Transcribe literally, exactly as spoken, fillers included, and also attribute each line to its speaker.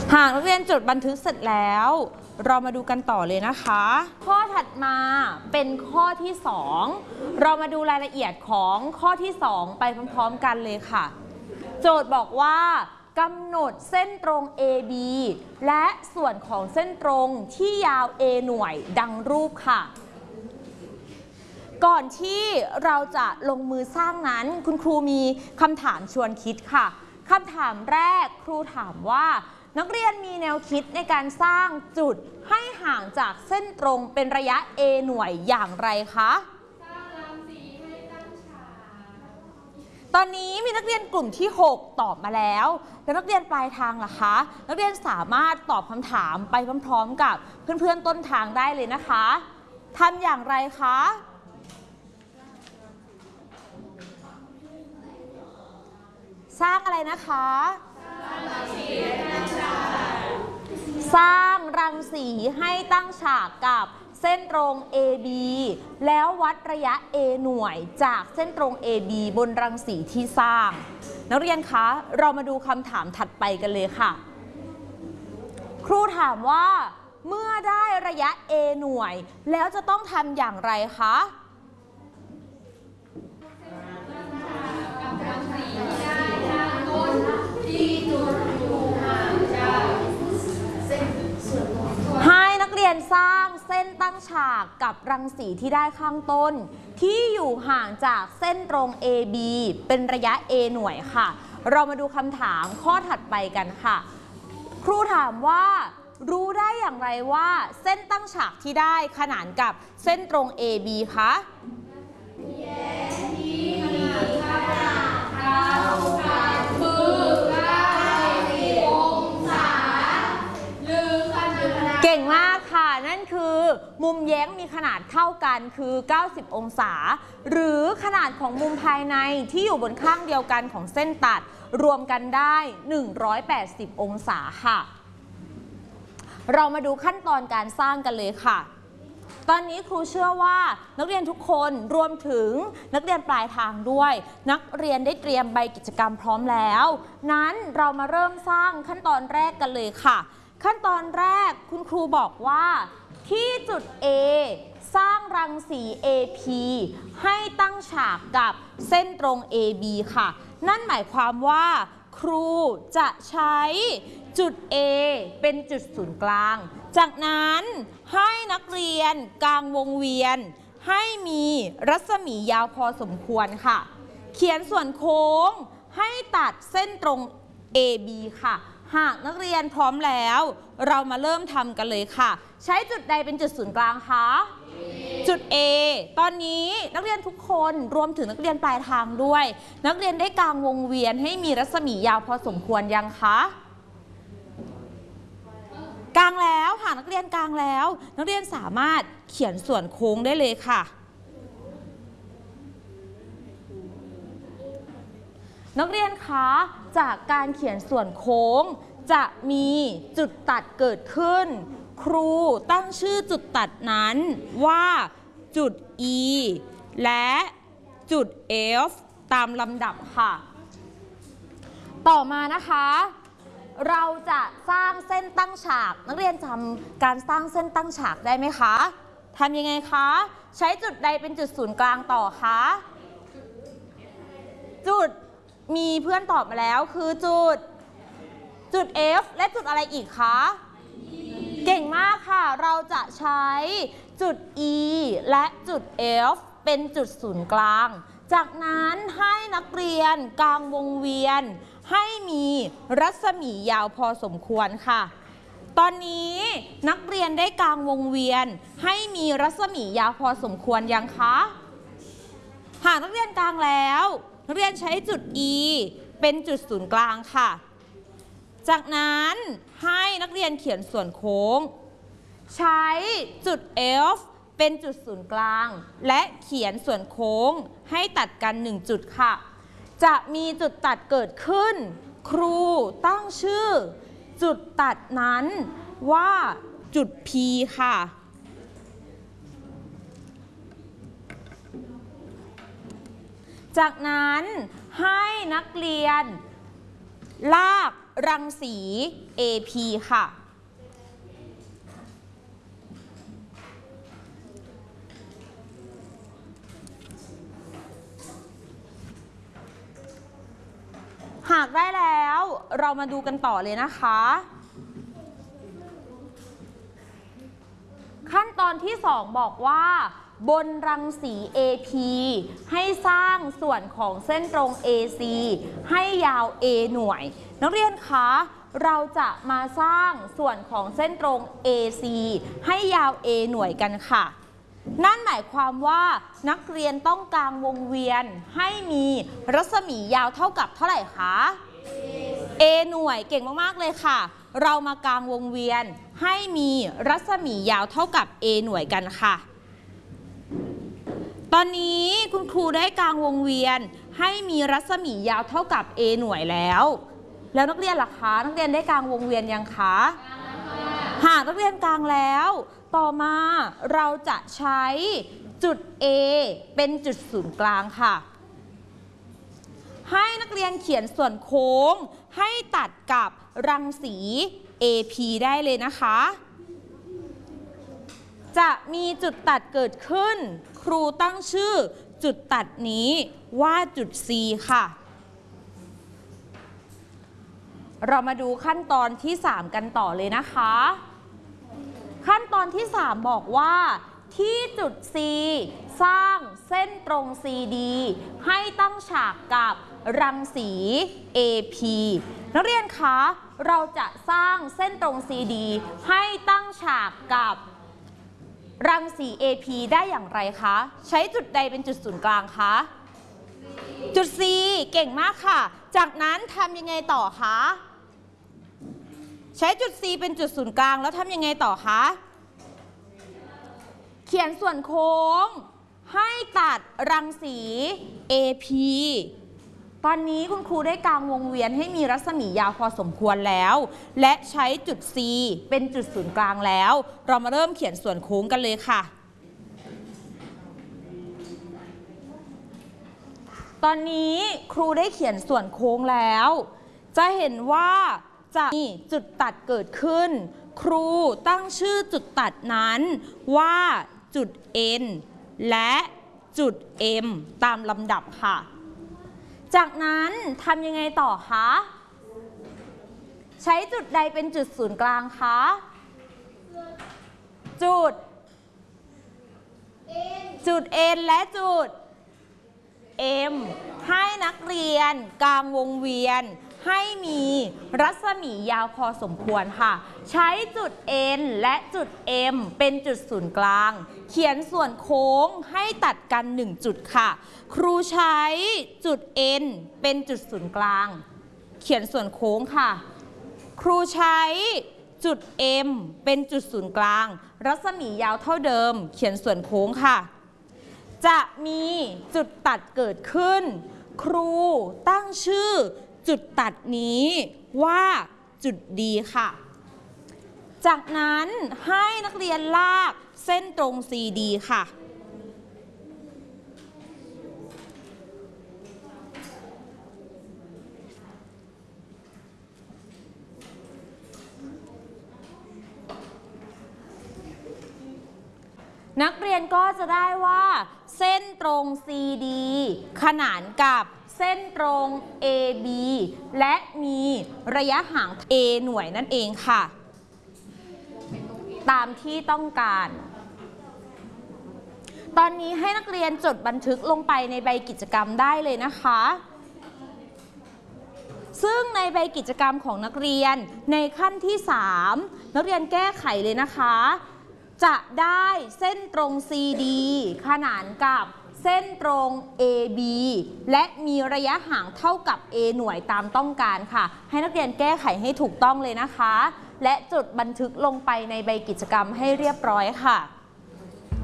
Speaker 1: หากนักเรียนจดบันทึกเสร็จแล้วเรามาดูกันต่อเลยนะคะข้อถัดมาเป็นข้อที่สองเรามาดูรายละเอียดของข้อที่สองไปพร้อมๆกันเลยค่ะโจทย์บอกว่ากำหนดเส้นตรง เอ บี และส่วนของเส้นตรงที่ยาว A หน่วยดังรูปค่ะก่อนที่เราจะลงมือสร้างนั้นคุณครูมีคำถามชวนคิดค่ะคำถามแรกครูถามว่านักเรียนมีแนวคิดในการสร้างจุดให้ห่างจากเส้นตรงเป็นระยะ A หน่วยอย่างไรคะสร้างรังสีให้ตั้งฉากตอนนี้มีนักเรียนกลุ่มที่หกตอบมาแล้วแล้วนักเรียนปลายทางล่ะคะนักเรียนสามารถตอบคำถามไปพร้อมๆกับเพื่อนๆต้นทางได้เลยนะคะทำอย่างไรคะสร้างอะไรนะคะสร้างรังสีให้ตั้งฉากกับเส้นตรง เอ บี แล้ววัดระยะ A หน่วยจากเส้นตรง เอ บี บนรังสีที่สร้างนักเรียนคะเรามาดูคำถามถัดไปกันเลยค่ะครูถามว่าเมื่อได้ระยะ A หน่วยแล้วจะต้องทำอย่างไรคะให้นักเรียนสร้างเส้นตั้งฉากกับรังสีที่ได้ข้างต้นที่อยู่ห่างจากเส้นตรง เอ บี เป็นระยะ A หน่วยค่ะเรามาดูคำถามข้อถัดไปกันค่ะครูถามว่ารู้ได้อย่างไรว่าเส้นตั้งฉากที่ได้ขนานกับเส้นตรง เอ บี คะเก่งมากค่ะนั่นคือมุมแย้งมีขนาดเท่ากันคือเก้าสิบองศาหรือขนาดของมุมภายในที่อยู่บนข้างเดียวกันของเส้นตัดรวมกันได้หนึ่งร้อยแปดสิบองศาค่ะเรามาดูขั้นตอนการสร้างกันเลยค่ะตอนนี้ครูเชื่อว่านักเรียนทุกคนรวมถึงนักเรียนปลายทางด้วยนักเรียนได้เตรียมใบกิจกรรมพร้อมแล้วนั้นเรามาเริ่มสร้างขั้นตอนแรกกันเลยค่ะขั้นตอนแรกคุณครูบอกว่าที่จุด A สร้างรังสี เอ พี ให้ตั้งฉากกับเส้นตรง เอ บี ค่ะนั่นหมายความว่าครูจะใช้จุด A เป็นจุดศูนย์กลางจากนั้นให้นักเรียนกางวงเวียนให้มีรัศมียาวพอสมควรค่ะเขียนส่วนโค้งให้ตัดเส้นตรง เอ บี ค่ะหากนักเรียนพร้อมแล้วเรามาเริ่มทำกันเลยค่ะใช้จุดใดเป็นจุดศูนย์กลางคะจุด A ตอนนี้นักเรียนทุกคนรวมถึงนักเรียนปลายทางด้วยนักเรียนได้กางวงเวียนให้มีรัศมียาวพอสมควรยังคะกางแล้วหากนักเรียนกางแล้วนักเรียนสามารถเขียนส่วนโค้งได้เลยค่ะนักเรียนคะจากการเขียนส่วนโค้งจะมีจุดตัดเกิดขึ้นครูตั้งชื่อจุดตัดนั้นว่าจุด E และจุด F ตามลำดับค่ะต่อมานะคะเราจะสร้างเส้นตั้งฉากนักเรียนจำการสร้างเส้นตั้งฉากได้ไหมคะทำยังไงคะใช้จุดใดเป็นจุดศูนย์กลางต่อคะจุดมีเพื่อนตอบมาแล้วคือจุดจุด F และจุดอะไรอีกคะเก่งมากค่ะเราจะใช้จุด E และจุด F เป็นจุดศูนย์กลางจากนั้นให้นักเรียนกางวงเวียนให้มีรัศมียาวพอสมควรค่ะตอนนี้นักเรียนได้กางวงเวียนให้มีรัศมียาวพอสมควรยังคะหากนักเรียนกางแล้วนักเรียนใช้จุด E เป็นจุดศูนย์กลางค่ะจากนั้นให้นักเรียนเขียนส่วนโค้งใช้จุด F เป็นจุดศูนย์กลางและเขียนส่วนโค้งให้ตัดกันหนึ่งจุดค่ะจะมีจุดตัดเกิดขึ้นครูตั้งชื่อจุดตัดนั้นว่าจุด P ค่ะจากนั้นให้นักเรียนลากรังสี เอ พี ค่ะหากได้แล้วเรามาดูกันต่อเลยนะคะขั้นตอนที่สองบอกว่าบนรังสี เอ พี ให้สร้างส่วนของเส้นตรง เอ ซี ให้ยาว A หน่วยนักเรียนคะเราจะมาสร้างส่วนของเส้นตรง เอ ซี ให้ยาว A หน่วยกันค่ะนั่นหมายความว่านักเรียนต้องกางวงเวียนให้มีรัศมียาวเท่ากับเท่าไหร่คะ A หน่วยเก่งมากๆเลยค่ะเรามากางวงเวียนให้มีรัศมียาวเท่ากับ A หน่วยกันค่ะตอนนี้คุณครูได้กางวงเวียนให้มีรัศมียาวเท่ากับ A หน่วยแล้วแล้วนักเรียนล่ะคะนักเรียนได้กางวงเวียนยังคะหากนักเรียนกางแล้วต่อมาเราจะใช้จุด A เป็นจุดศูนย์กลางค่ะให้นักเรียนเขียนส่วนโค้งให้ตัดกับรังสี เอ พี ได้เลยนะคะจะมีจุดตัดเกิดขึ้นครูตั้งชื่อจุดตัดนี้ว่าจุด C ค่ะเรามาดูขั้นตอนที่สามกันต่อเลยนะคะขั้นตอนที่สามบอกว่าที่จุด C สร้างเส้นตรง ซี ดี ให้ตั้งฉากกับรังสี เอ พี นักเรียนคะเราจะสร้างเส้นตรง ซี ดี ให้ตั้งฉากกับรังสี เอ พี ได้อย่างไรคะใช้จุดใดเป็นจุดศูนย์กลางคะจุด C เก่งมากค่ะจากนั้นทำยังไงต่อคะใช้จุด C เป็นจุดศูนย์กลางแล้วทำยังไงต่อคะเขียนส่วนโค้งให้ตัดรังสี เอ พี ตอนนี้คุณครูได้กางวงเวียนให้มีรัศมียาวพอสมควรแล้วและใช้จุด C เป็นจุดศูนย์กลางแล้วเรามาเริ่มเขียนส่วนโค้งกันเลยค่ะตอนนี้ครูได้เขียนส่วนโค้งแล้วจะเห็นว่าจะมีจุดตัดเกิดขึ้นครูตั้งชื่อจุดตัดนั้นว่าจุด N และจุด M ตามลำดับค่ะจากนั้นทำยังไงต่อคะใช้จุดใดเป็นจุดศูนย์กลางคะจุด จุด N และจุด M ให้นักเรียนกางวงเวียนให้มีรัศมียาวพอสมควรค่ะใช้จุด N และจุด M เป็นจุดศูนย์กลางเขียนส่วนโค้งให้ตัดกันหนึ่งจุดค่ะครูใช้จุด N เป็นจุดศูนย์กลางเขียนส่วนโค้งค่ะครูใช้จุด M เป็นจุดศูนย์กลางรัศมียาวเท่าเดิมเขียนส่วนโค้งค่ะจะมีจุดตัดเกิดขึ้นครูตั้งชื่อจุดตัดนี้ว่าจุด D ค่ะจากนั้นให้นักเรียนลากเส้นตรง ซี ดี ค่ะนักเรียนก็จะได้ว่าเส้นตรง ซี ดี ขนานกับเส้นตรง เอ บี และมีระยะห่าง A หน่วยนั่นเองค่ะตามที่ต้องการตอนนี้ให้นักเรียนจดบันทึกลงไปในใบกิจกรรมได้เลยนะคะซึ่งในใบกิจกรรมของนักเรียนในขั้นที่สามนักเรียนแก้ไขเลยนะคะจะได้เส้นตรง ซี ดี ขนานกับเส้นตรง เอ บี และมีระยะห่างเท่ากับ A หน่วยตามต้องการค่ะให้นักเรียนแก้ไขให้ถูกต้องเลยนะคะและจดบันทึกลงไปในใบกิจกรรมให้เรียบร้อยค่ะ